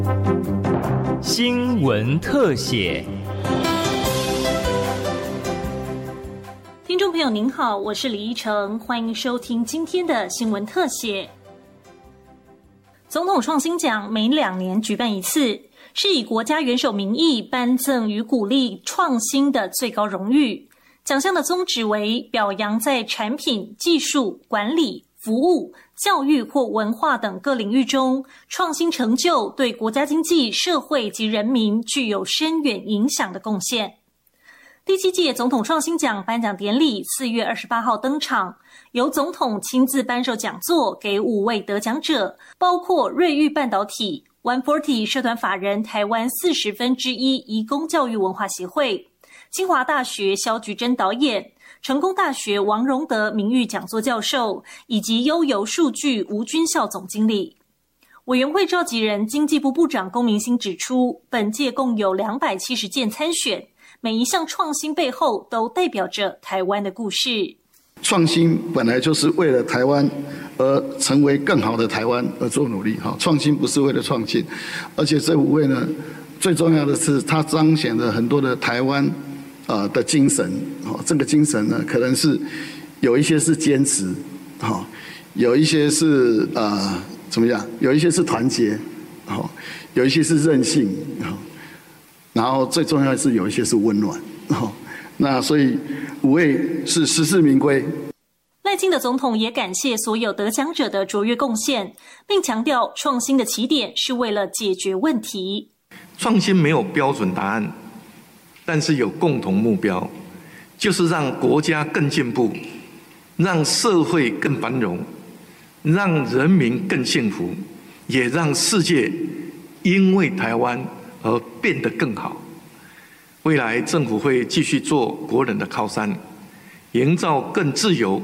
新闻特写。 听众朋友您好，我是李依晨，欢迎收听今天的新闻特写。总统创新奖每2年举办一次，是以国家元首名义颁赠与鼓励创新的最高荣誉。奖项的宗旨为表扬在产品、技术、管理、服务、教育或文化等各领域中，创新成就对国家经济、社会及人民具有深远影响的贡献。第7届总统创新奖颁奖典礼4月28号登场，由总统亲自颁授讲座给5位得奖者，包括瑞昱半导体、140社团法人台湾1/40移工教育文化协会、清华大学萧菊珍导演、成功大学王荣德名誉讲座教授，以及悠游数据吴军校总经理。委员会召集人经济部部长龚明鑫指出，本届共有270件参选，每一项创新背后都代表着台湾的故事。 创新本来就是为了台湾而成为更好的台湾而做努力，创新不是为了创新，而且这5位呢，最重要的是它彰显了很多的台湾的精神，这个精神呢，可能是有一些是坚持，有一些是怎么样？有一些是团结，有一些是韧性，然后最重要的是有一些是温暖。那所以5位是实至名归。 赖清德总统也感谢所有得奖者的卓越贡献，并强调创新的起点是为了解决问题。 创新没有标准答案，但是有共同目标，就是让国家更进步，让社会更繁荣，让人民更幸福，也让世界因为台湾而变得更好。未来政府会继续做国人的靠山，营造更自由、